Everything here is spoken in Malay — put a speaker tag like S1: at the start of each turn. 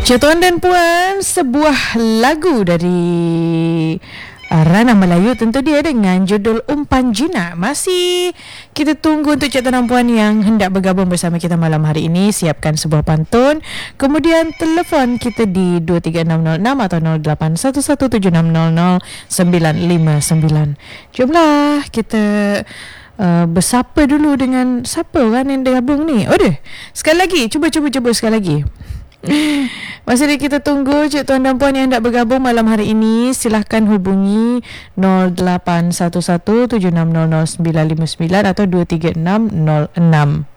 S1: Ya, tuan dan puan, sebuah lagu dari Ranah Melayu tentu dia dengan judul Umpan Jinak. Masih kita tunggu untuk cik tuan dan puan yang hendak bergabung bersama kita malam hari ini. Siapkan sebuah pantun, kemudian telefon kita di 23606 atau 081176000959. Jomlah kita bersapa dulu dengan siapa orang yang bergabung ni. Oh deh, sekali lagi, cuba sekali lagi. Masih kita tunggu cik tuan dan puan yang hendak bergabung malam hari ini. Silahkan hubungi 081176000959 atau 23606.